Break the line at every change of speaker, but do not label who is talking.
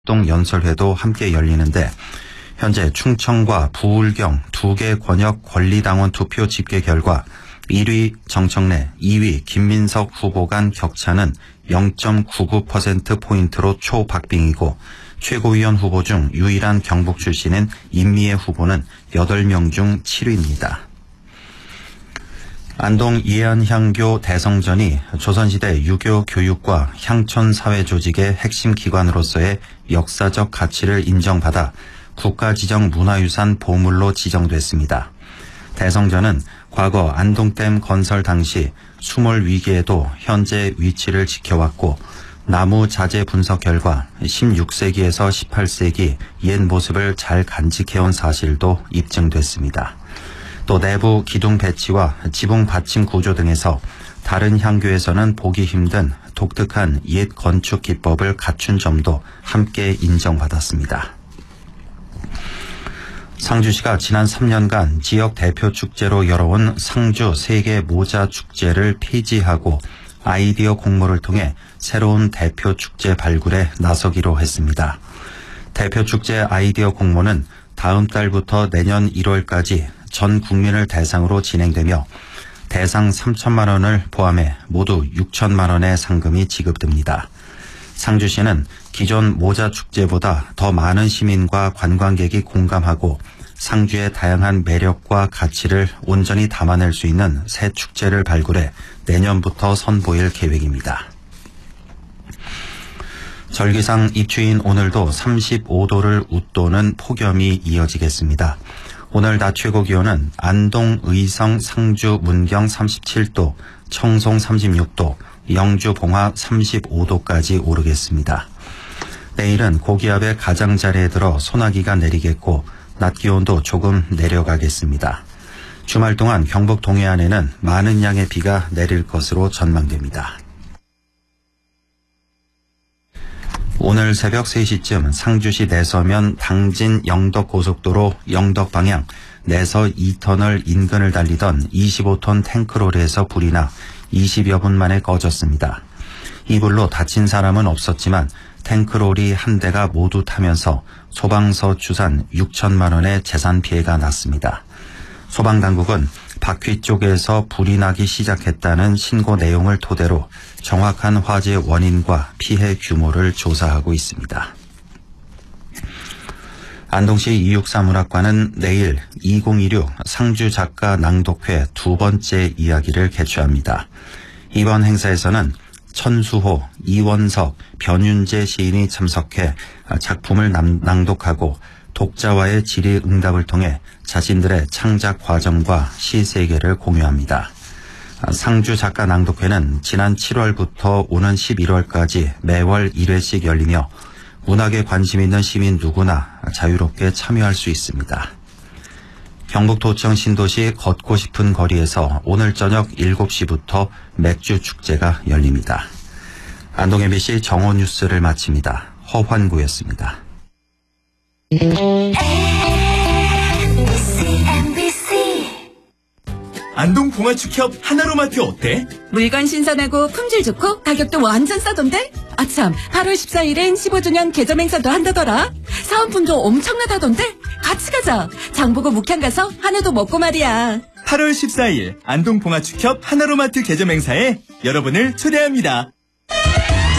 활동 연설회도 함께 열리는데 현재 충청과 부울경 두 개 권역 권리당원 투표 집계 결과 1위 정청래, 2위 김민석 후보 간 격차는 0.99%포인트로 초박빙이고 최고위원 후보 중 유일한 경북 출신인 임미애 후보는 8명 중 7위입니다. 안동 예안향교 대성전이 조선시대 유교 교육과 향촌 사회 조직의 핵심 기관으로서의 역사적 가치를 인정받아 국가지정 문화유산 보물로 지정됐습니다. 대성전은 과거 안동댐 건설 당시 수몰 위기에도 현재 위치를 지켜왔고 나무 자재 분석 결과 16세기에서 18세기 옛 모습을 잘 간직해온 사실도 입증됐습니다. 또 내부 기둥 배치와 지붕 받침 구조 등에서 다른 향교에서는 보기 힘든 독특한 옛 건축 기법을 갖춘 점도 함께 인정받았습니다. 상주시가 지난 3년간 지역 대표 축제로 열어온 상주 세계 모자 축제를 폐지하고 아이디어 공모를 통해 새로운 대표 축제 발굴에 나서기로 했습니다. 대표 축제 아이디어 공모는 다음 달부터 내년 1월까지 전 국민을 대상으로 진행되며 대상 3천만 원을 포함해 모두 6천만 원의 상금이 지급됩니다. 상주시는 기존 모자 축제보다 더 많은 시민과 관광객이 공감하고 상주의 다양한 매력과 가치를 온전히 담아낼 수 있는 새 축제를 발굴해 내년부터 선보일 계획입니다. 절기상 입추인 오늘도 35도를 웃도는 폭염이 이어지겠습니다. 오늘 낮 최고 기온은 안동, 의성, 상주, 문경 37도, 청송 36도, 영주, 봉화 35도까지 오르겠습니다. 내일은 고기압의 가장자리에 들어 소나기가 내리겠고 낮 기온도 조금 내려가겠습니다. 주말 동안 경북 동해안에는 많은 양의 비가 내릴 것으로 전망됩니다. 오늘 새벽 3시쯤 상주시 내서면 당진 영덕고속도로 영덕 방향 내서 2터널 인근을 달리던 25톤 탱크로리에서 불이 나 20여 분 만에 꺼졌습니다. 이 불로 다친 사람은 없었지만 탱크로리 한 대가 모두 타면서 소방서 추산 6천만 원의 재산 피해가 났습니다. 소방당국은 바퀴 쪽에서 불이 나기 시작했다는 신고 내용을 토대로 정확한 화재 원인과 피해 규모를 조사하고 있습니다. 안동시 263 문학관은 내일 2016 상주 작가 낭독회 두 번째 이야기를 개최합니다. 이번 행사에서는 천수호, 이원석, 변윤재 시인이 참석해 작품을 낭독하고 독자와의 질의응답을 통해 자신들의 창작 과정과 시 세계를 공유합니다. 상주 작가 낭독회는 지난 7월부터 오는 11월까지 매월 1회씩 열리며 문학에 관심 있는 시민 누구나 자유롭게 참여할 수 있습니다. 경북도청 신도시 걷고 싶은 거리에서 오늘 저녁 7시부터 맥주 축제가 열립니다. 안동 MBC 정오 뉴스를 마칩니다. 허환구였습니다.
안동 봉화축협 하나로마트 어때?
물건 신선하고 품질 좋고 가격도 완전 싸던데? 아참 8월 14일엔 15주년 개점 행사도 한다더라. 사은품도 엄청나다던데? 같이 가자. 장보고 묵향 가서 한우도 먹고 말이야.
8월 14일 안동 봉화축협 하나로마트 개점 행사에 여러분을 초대합니다.